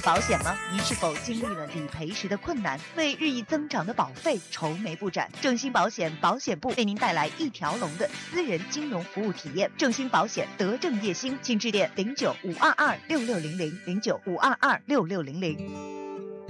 保险吗？您是否经历了理赔时的困难，为日益增长的保费愁眉不展？正兴保险保险部为您带来一条龙的私人金融服务体验。正兴保险德正叶兴，请致电09-522-6600，09-522-6600。